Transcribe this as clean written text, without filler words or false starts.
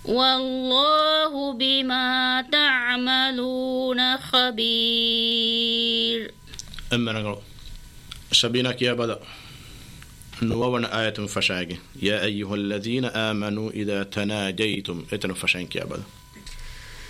والله بما تعملون خبير. أما نقول شبينك يا بدأ نوونا آية فشاقي يا أيها الذين آمنوا إذا تناجيتم اتنو فشانك يا بدأ